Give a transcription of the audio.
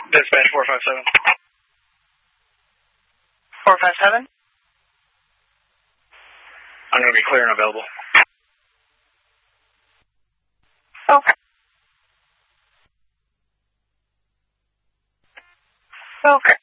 Dispatch 457. 457? I'm going to be clear and available. Okay. Okay.